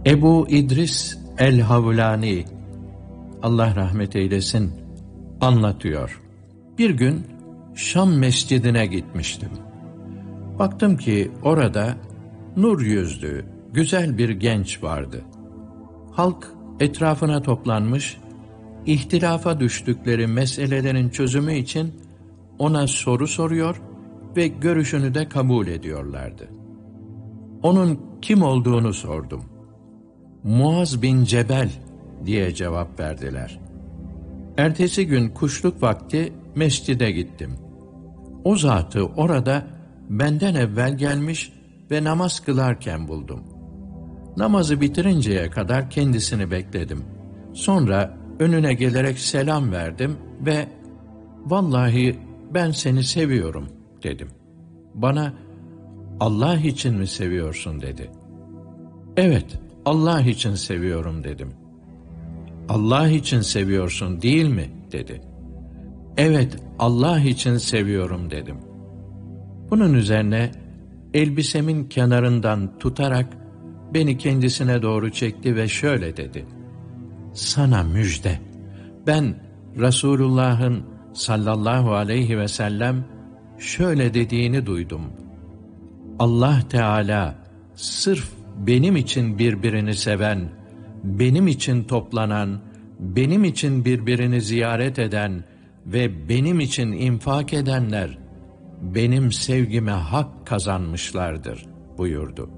Ebu İdris el-Havlani, Allah rahmet eylesin, anlatıyor. Bir gün Şam mescidine gitmiştim. Baktım ki orada nur yüzlü, güzel bir genç vardı. Halk etrafına toplanmış, ihtilafa düştükleri meselelerin çözümü için ona soru soruyor ve görüşünü de kabul ediyorlardı. Onun kim olduğunu sordum. Muaz bin Cebel diye cevap verdiler. Ertesi gün kuşluk vakti mescide gittim. O zatı orada benden evvel gelmiş ve namaz kılarken buldum. Namazı bitirinceye kadar kendisini bekledim. Sonra önüne gelerek selam verdim ve "Vallahi ben seni seviyorum" dedim. Bana "Allah için mi seviyorsun?" dedi. "Evet, Allah için seviyorum" dedim. "Allah için seviyorsun değil mi?" dedi. "Evet, Allah için seviyorum" dedim. Bunun üzerine elbisemin kenarından tutarak beni kendisine doğru çekti ve şöyle dedi: "Sana müjde. Ben Resulullah'ın sallallahu aleyhi ve sellem şöyle dediğini duydum. Allah Teala sırf benim için birbirini seven, benim için toplanan, benim için birbirini ziyaret eden ve benim için infak edenler benim sevgime hak kazanmışlardır" buyurdu.